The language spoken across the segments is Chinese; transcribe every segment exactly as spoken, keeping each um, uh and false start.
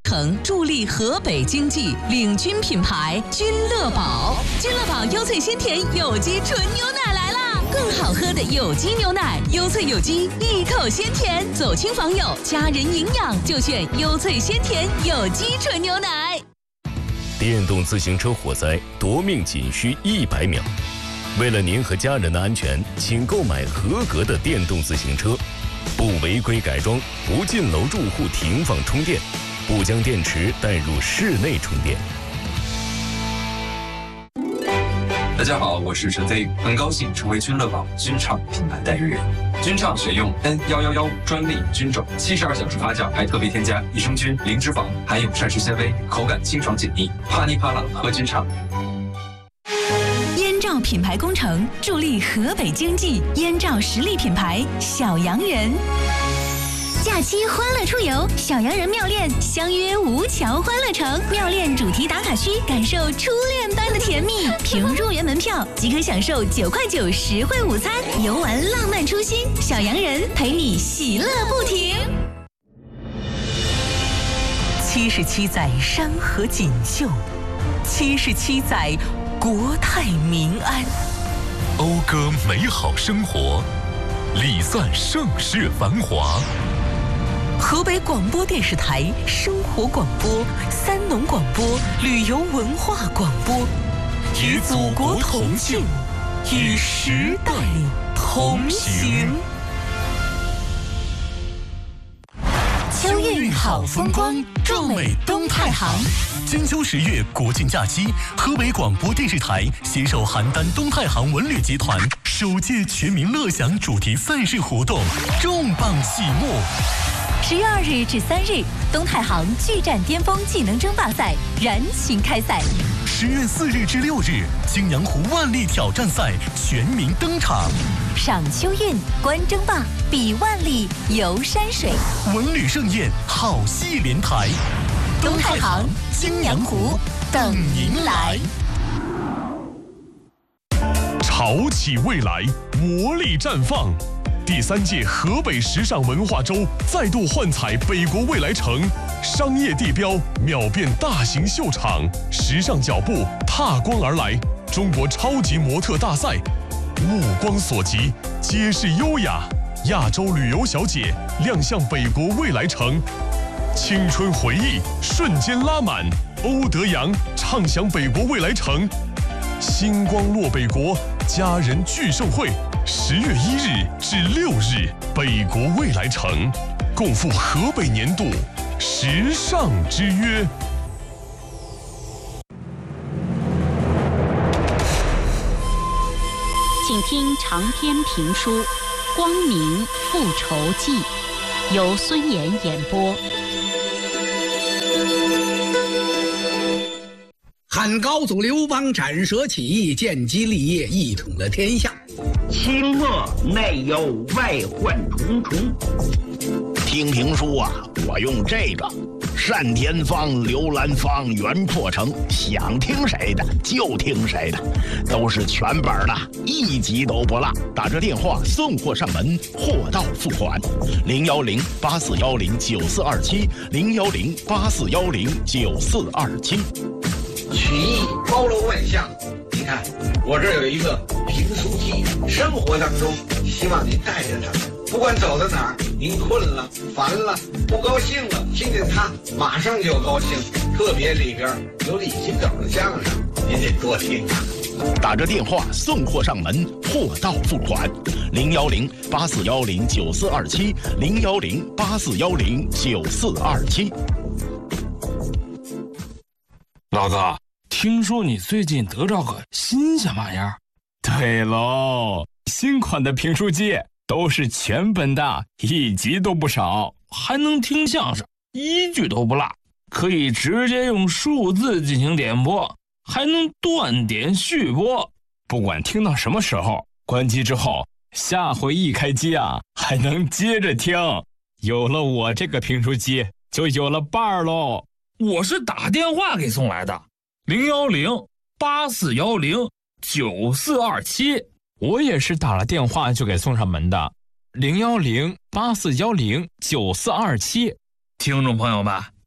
城助力河北经济，领军品牌君乐宝。君乐宝优萃鲜甜有机纯牛奶来啦！更好喝的有机牛奶，优萃有机，一口鲜甜，走亲访友，家人营养就选优萃鲜甜有机纯牛奶。 电动自行车火灾夺命仅需一百秒。为了您和家人的安全，请购买合格的电动自行车，不违规改装，不进楼住户停放充电，不将电池带入室内充电。 大家好，我是陈飞，很高兴成为君乐宝君畅品牌代言人。君畅选用 N 一一一五专利菌种，七十二小时发酵，还特别添加益生菌、零脂肪，含有膳食纤维，口感清爽解腻，啪哩啪啦喝君畅。 燕赵品牌工程助力河北经济，燕赵实力品牌小洋人。假期欢乐出游，小洋人妙恋相约吴桥欢乐城，妙恋主题打卡区，感受初恋般的甜蜜。凭入园门票即可享受九块九实惠午餐，游玩浪漫初心，小洋人陪你喜乐不停。七十七载山河锦绣，七十七载国泰民安， 讴歌美好生活，礼赞盛世繁华。 河北广播电视台生活广播、三农广播、旅游文化广播，与祖国同庆，与时代同行。秋韵好风光，壮美东太行。 金秋十月国庆假期，河北广播电视台携手邯郸东太行文旅集团首届全民乐享主题赛事活动重磅启幕。 十月二日至三日，东太行巨战巅峰技能争霸赛燃情开赛。 十月四日至六日，青阳湖万历挑战赛全民登场。 赏秋韵，观争霸，比万历，游山水， 文旅盛宴，好戏连台。 东太行、青阳湖等您来。 潮起未来，魔力绽放。第三届河北时尚文化周再度幻彩北国未来城，商业地标秒变大型秀场，时尚脚步踏光而来。中国超级模特大赛，目光所及，皆是优雅。亚洲旅游小姐亮相北国未来城，青春回忆瞬间拉满。欧德阳畅享北国未来城，星光落北国，家人聚盛会。十月一日至六日，北国未来城共赴河北年度时尚之约。 请听长篇评书《光明复仇记》，由孙岩演播。 汉高祖刘邦斩蛇起义，建基立业，一统了天下。 清末内忧外患重重。听评书啊，我用这个单田芳、刘兰芳、袁破城，想听谁的就听谁的，都是全本的，一集都不落。打这电话送货上门，货到付款。零幺零八四幺零九四二七，零幺零八四幺零九四二七。 曲艺包罗万象，你看我这儿有一个评书记，生活当中希望您带着它，不管走到哪儿，您困了、烦了、不高兴了，听见它马上就高兴。特别里边有李金斗的相声，您得多听啊。 打着电话送货上门，货到付款。零幺零八四幺零九四二七，零幺零八四幺零九四二七。 老哥，听说你最近得着个新鲜玩意儿？ 对喽，新款的评书机都是全本的，一集都不少， 还能听相声，一句都不落，可以直接用数字进行点播，还能断点续播。 不管听到什么时候，关机之后，下回一开机啊，还能接着听。有了我这个评书机，就有了伴儿喽。 我是打电话给送来的，零幺零八四幺零九四二七。 我也是打了电话就给送上门的，零幺零八四幺零九四二七。 听众朋友们，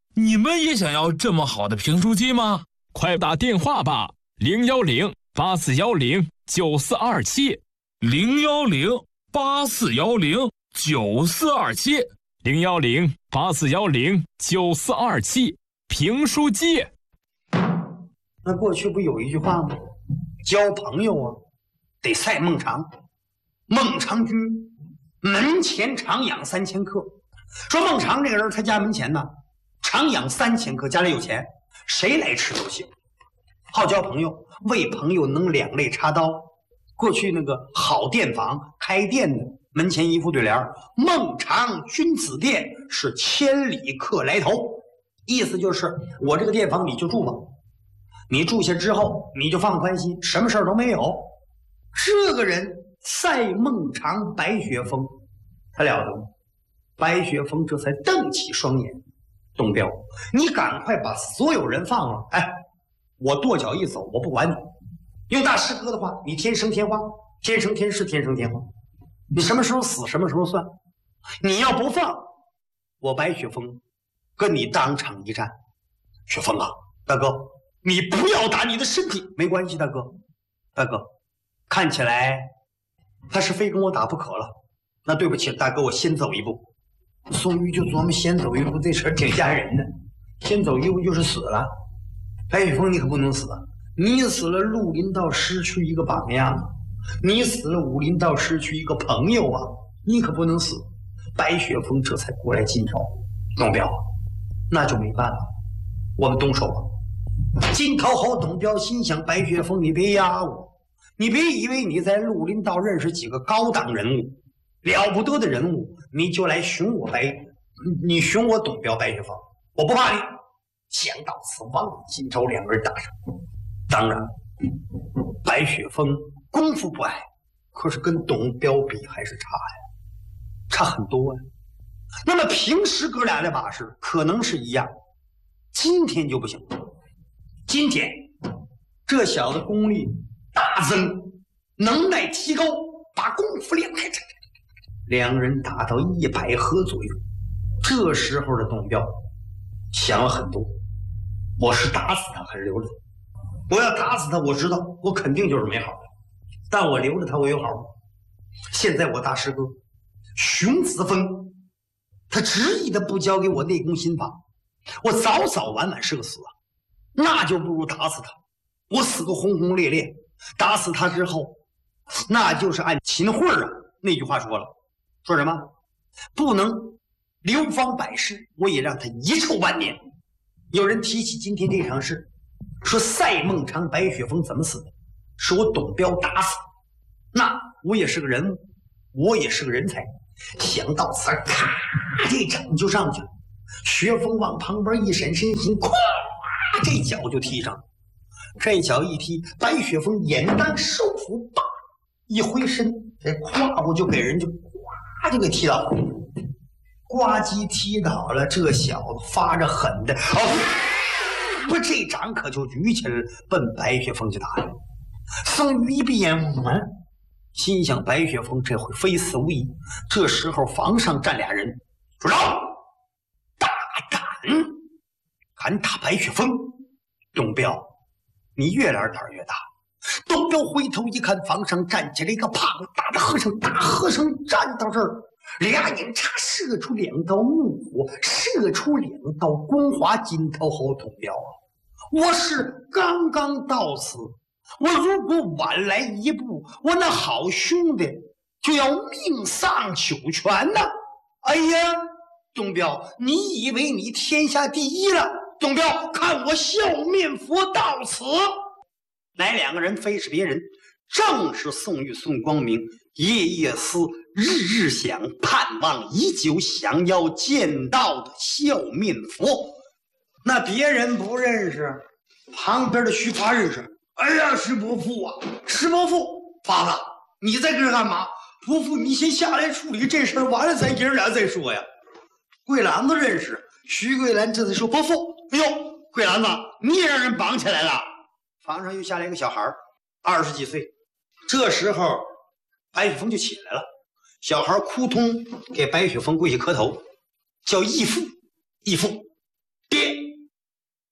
你们也想要这么好的评书机吗？ 快打电话吧，零幺零八四幺零九四二七， 零幺零八四幺零九四二七， 零幺零八四幺零九四二七，评书机。 那过去不有一句话吗？交朋友啊，得赛孟尝。孟尝君门前常养三千客，说孟尝这个人，他家门前呢常养三千客，家里有钱，谁来吃都行。好交朋友，为朋友能两肋插刀。过去那个好店坊开店的门前一副对联：孟尝君子店，是千里客来投。意思就是我这个店房你就住吧，你住下之后你就放宽心，什么事儿都没有。这个人赛孟尝、白雪峰，他了得吗？白雪峰这才瞪起双眼：董彪，你赶快把所有人放了！哎，我跺脚一走，我不管你。用大师哥的话，你天生天化，天生天是，天生天化。你什么时候死，什么时候算。你要不放，我白雪峰跟你当场一战。雪峰啊，大哥，你不要打你的身体。没关系，大哥，大哥，看起来他是非跟我打不可了。那对不起，大哥，我先走一步。宋玉就琢磨先走一步，这事儿挺吓人的。先走一步就是死了。白雪峰，你可不能死，你死了，绿林道失去一个榜样；你死了，武林道失去一个朋友啊！你可不能死。白雪峰这才过来进招，董彪，那就没办法，我们动手吧。金头侯董彪心想：白雪峰，你别压我，你别以为你在绿林道认识几个高档人物、了不得的人物，你就来熊我白，你熊我董彪。白雪峰，我不怕你。想到此，望金朝两人打上。当然，白雪峰功夫不矮，可是跟董彪比还是差呀，差很多呀。那么平时哥俩的把式可能是一样，今天就不行了。今天这小子功力大增，能耐提高，把功夫练开。两人打到一百合左右，这时候的董彪想了很多。我是打死他还是留着他？我要打死他，我知道我肯定就是没好的，但我留着他，我有好。现在我大师哥熊子峰，他执意的不交给我内功心法，我早早晚晚是个死啊，那就不如打死他。我死个轰轰烈烈，打死他之后，那就是按秦桧啊那句话说了，说什么不能流芳百世，我也让他遗臭万年。有人提起今天这场事，说赛孟尝、白雪峰怎么死的，是我董彪打死。那我也是个人物，我也是个人才。想到此，咔，这掌就上去了。薛峰往旁边一闪身形，咵，这脚就踢上了。这脚一踢，白雪峰眼当收腹，叭，一回身，这胯部就给人就咵就给踢倒了。呱唧踢倒了，这小子发着狠的，哦，不，这掌可就举起来了，奔白雪峰就打来。宋玉一闭眼，嗯，心想白雪峰这回非死无疑。这时候房上站俩人，说：“让，大胆，敢打白雪峰！”董彪，你越来胆越大。董彪回头一看，房上站起来一个胖大的和尚，大和尚站到这儿。俩眼叉射出两道怒火，射出两道光华。金头侯董彪啊，我是刚刚到此，我如果晚来一步，我那好兄弟就要命丧九泉呐！哎呀，董彪，你以为你天下第一了？董彪，看我笑面佛到此。哪两个人非是别人，正是宋玉、宋光明，夜夜思，日日想，盼望已久，想要见到的笑面佛。那别人不认识，旁边的徐发认识。哎呀，石伯父啊，石伯父，发子，你在这干嘛？伯父，你先下来处理这事儿，完了咱爷俩再说呀。桂兰子认识，徐桂兰这才说：“伯父，哎呦，桂兰子，你也让人绑起来了。”房上又下来一个小孩，二十几岁。这时候白雪峰就起来了，小孩扑通给白雪峰跪下磕头，叫义父，义父，爹，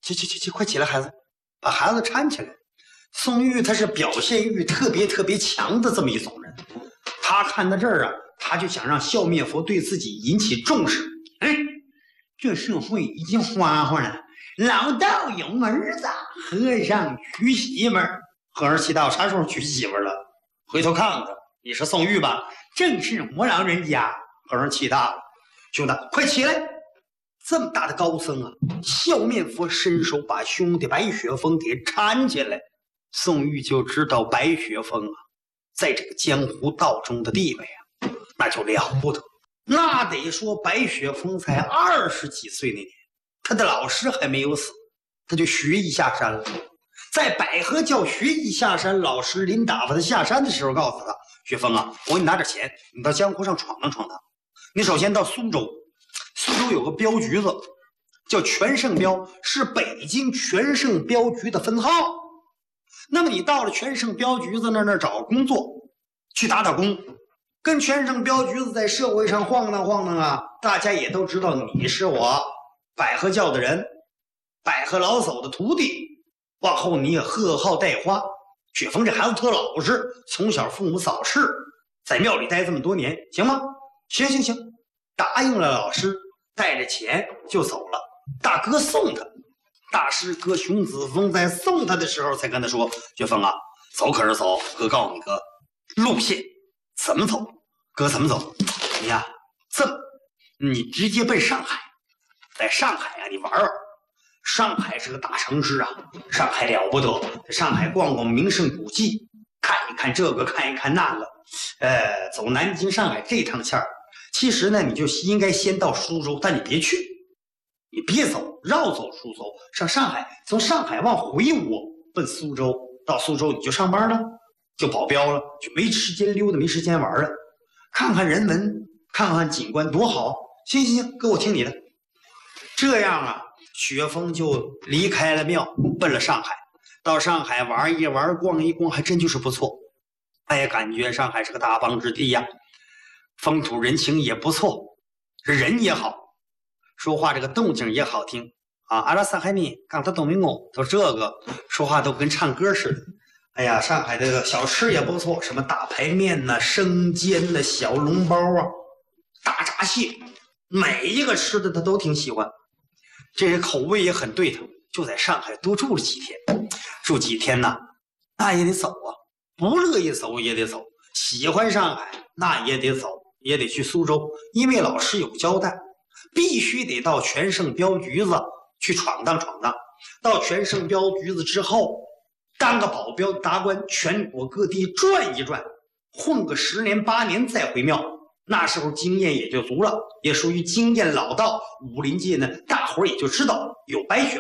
去去去去，快起来，孩子，把孩子搀起来。宋玉他是表现欲特别特别强的这么一种人，他看到这儿啊，他就想让笑面佛对自己引起重视。哎，这社会已经花花了，老道有儿子，和尚娶媳妇儿。和尚祈祷啥时候娶媳妇儿了？回头看看他，你是宋玉吧？正是我老人家。和尚气大了，兄弟，快起来！这么大的高僧啊，笑面佛伸手把兄弟白雪峰给搀起来。宋玉就知道白雪峰啊，在这个江湖道中的地位啊，那就了不得。那得说白雪峰才二十几岁那年，他的老师还没有死，他就学艺下山了。在百合教学艺下山，老师临打发他下山的时候，告诉他：雪峰啊，我给你拿点钱，你到江湖上闯荡闯荡。你首先到苏州，苏州有个镖局子，叫全胜镖，是北京全胜镖局的分号。那么你到了全胜镖局子那儿那儿找工作，去打打工，跟全胜镖局子在社会上晃荡晃荡啊，大家也都知道你是我百合教的人，百合老叟的徒弟，往后你也贺号带花。雪峰这孩子特老实，从小父母早逝，在庙里待这么多年，行吗？行行行，答应了老师，带着钱就走了。大哥送他，大师哥熊子峰在送他的时候才跟他说：雪峰啊，走可是走，哥告诉你哥，路线怎么走？哥怎么走？你呀，这么，你直接奔上海，在上海啊，你玩玩。上海是个大城市啊，上海了不得，在上海逛逛名胜古迹，看一看这个，看一看那个。呃，走南京、上海这趟线儿。其实呢，你就应该先到苏州，但你别去，你别走，绕走苏州，上上海，从上海往回窝，奔苏州，到苏州你就上班了，就保镖了，就没时间溜达，没时间玩了，看看人文，看看景观，多好！行行行，哥我听你的。这样啊，雪峰就离开了庙，奔了上海。到上海玩一玩，逛一逛，还真就是不错。哎呀，感觉上海是个大邦之地呀。风土人情也不错，人也好，说话这个动静也好听啊！阿拉上海人讲他东明宫都这个说话都跟唱歌似的。哎呀，上海这个小吃也不错，什么大排面呐、啊、生煎呐、小笼包啊、大闸蟹，每一个吃的他都挺喜欢，这些口味也很对头。就在上海多住了几天，住几天呢，那也得走啊，不乐意走也得走，喜欢上海那也得走。也得去苏州，因为老师有交代，必须得到全胜镖局子去闯荡闯荡。到全胜镖局子之后，当个保镖达官，全国各地转一转，混个十年八年再回庙。那时候经验也就足了，也属于经验老道。武林界呢，大伙儿也就知道有白雪